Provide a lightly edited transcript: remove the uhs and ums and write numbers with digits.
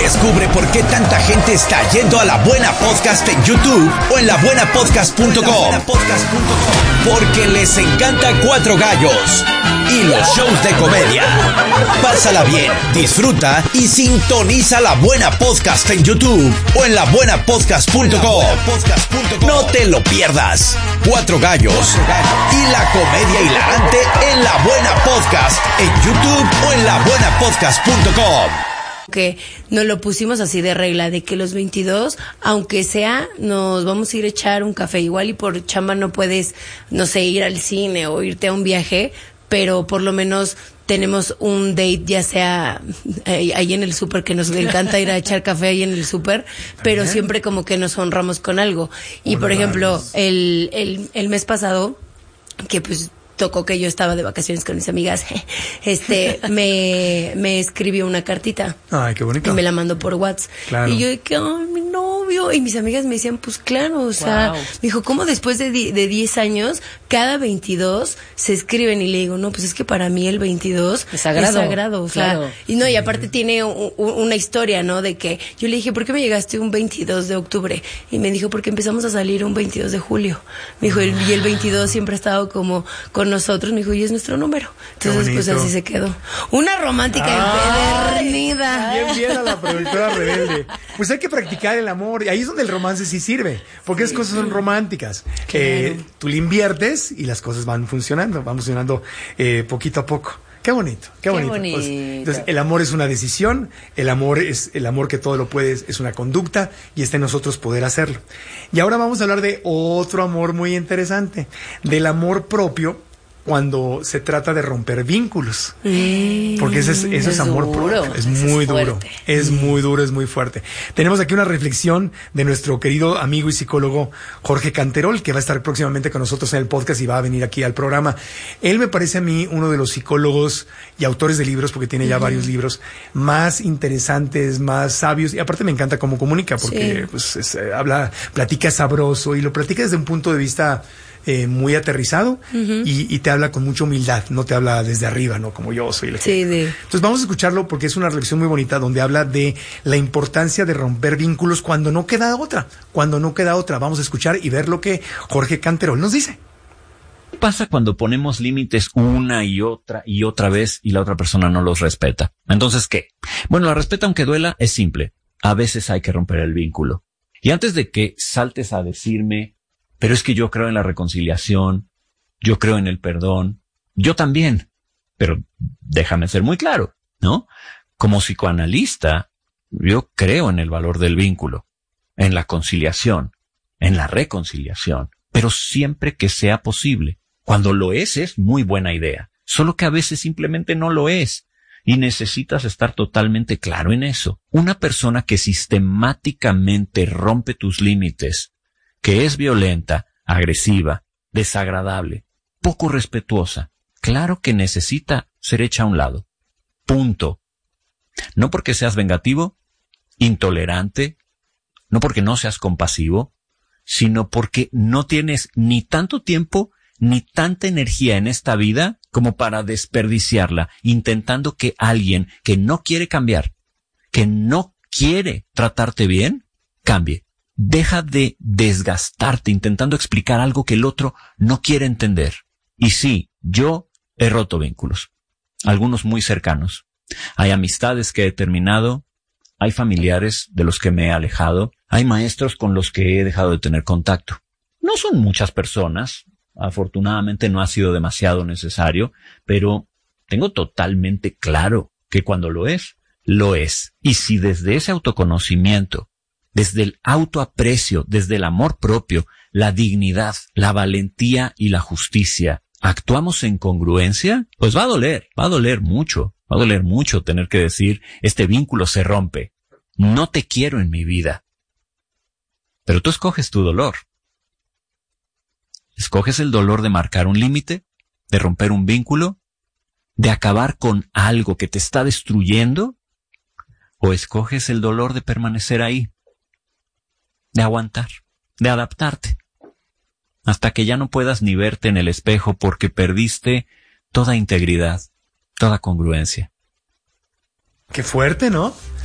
Descubre por qué tanta gente está yendo a La Buena Podcast en YouTube o en labuenapodcast.com. Porque les encanta Cuatro Gallos y los shows de comedia. Pásala bien, disfruta y sintoniza La Buena Podcast en YouTube o en labuenapodcast.com. No te lo pierdas. Cuatro Gallos y la comedia hilarante en La Buena Podcast en YouTube o en labuenapodcast.com. Que nos lo pusimos así de regla, de que los 22, aunque sea, nos vamos a ir a echar un café. Igual y por chamba no puedes, no sé, ir al cine o irte a un viaje, pero por lo menos tenemos un date, ya sea ahí en el súper, que nos encanta ir a echar café ahí en el súper, pero siempre como que nos honramos con algo. Y por ejemplo, el mes pasado, que pues tocó que yo estaba de vacaciones con mis amigas, me escribió una cartita. Ay, qué bonito. Y me la mandó por WhatsApp. Claro. Y yo de que, ay, mi novio. Y mis amigas me decían, pues claro, o sea, me dijo, ¿cómo después de 10 años, cada 22 se escriben? Y le digo, no, pues es que para mí el 22 es sagrado. O sea, claro. Y no, y aparte tiene una historia, ¿no? De que yo le dije, ¿por qué me llegaste un 22 de octubre? Y me dijo, porque empezamos a salir un 22 de julio. Me dijo, y el 22 siempre ha estado como con nosotros. Me dijo, y es nuestro número. Entonces, pues así se quedó. Una romántica empedernida. Bien a la productora rebelde. Pues hay que practicar el amor. Y ahí es donde el romance sí sirve. Porque esas cosas son románticas. Claro. Tú le inviertes y las cosas van funcionando poquito a poco. Qué bonito. Pues, entonces, el amor es una decisión, el amor que todo lo puede, es una conducta y está en nosotros poder hacerlo. Y ahora vamos a hablar de otro amor muy interesante, del amor propio, cuando se trata de romper vínculos. Porque eso es amor propio. Es muy duro. Es muy duro, es muy fuerte. Tenemos aquí una reflexión de nuestro querido amigo y psicólogo Jorge Canterol, que va a estar próximamente con nosotros en el podcast y va a venir aquí al programa. Él me parece a mí uno de los psicólogos y autores de libros, porque tiene ya varios libros, más interesantes, más sabios. Y aparte me encanta cómo comunica, porque pues platica sabroso y lo platica desde un punto de vista muy aterrizado y te habla con mucha humildad, no te habla desde arriba, ¿no? Como yo soy el ejemplo. Entonces vamos a escucharlo porque es una reflexión muy bonita donde habla de la importancia de romper vínculos cuando no queda otra. Vamos a escuchar y ver lo que Jorge Canterol nos dice. ¿Qué pasa cuando ponemos límites una y otra vez y la otra persona no los respeta? Entonces, ¿qué? Bueno, la respeta aunque duela es simple. A veces hay que romper el vínculo. Y antes de que saltes a decirme, pero es que yo creo en la reconciliación, yo creo en el perdón, yo también, pero déjame ser muy claro, ¿no? Como psicoanalista, yo creo en el valor del vínculo, en la conciliación, en la reconciliación, pero siempre que sea posible. Cuando lo es muy buena idea, solo que a veces simplemente no lo es. Y necesitas estar totalmente claro en eso. Una persona que sistemáticamente rompe tus límites, que es violenta, agresiva, desagradable, poco respetuosa, claro que necesita ser hecha a un lado. Punto. No porque seas vengativo, intolerante, no porque no seas compasivo, sino porque no tienes ni tanto tiempo ni tanta energía en esta vida como para desperdiciarla intentando que alguien que no quiere cambiar, que no quiere tratarte bien, cambie. Deja de desgastarte intentando explicar algo que el otro no quiere entender. Y sí, yo he roto vínculos, algunos muy cercanos. Hay amistades que he terminado, hay familiares de los que me he alejado, hay maestros con los que he dejado de tener contacto. No son muchas personas, afortunadamente no ha sido demasiado necesario, pero tengo totalmente claro que cuando lo es, lo es. Y si desde ese autoconocimiento, desde el autoaprecio, desde el amor propio, la dignidad, la valentía y la justicia, actuamos en congruencia, pues va a doler mucho tener que decir, este vínculo se rompe, no te quiero en mi vida. Pero tú escoges tu dolor. Escoges el dolor de marcar un límite, de romper un vínculo, de acabar con algo que te está destruyendo, o escoges el dolor de permanecer ahí, de aguantar, de adaptarte, hasta que ya no puedas ni verte en el espejo porque perdiste toda integridad, toda congruencia. Qué fuerte, ¿no?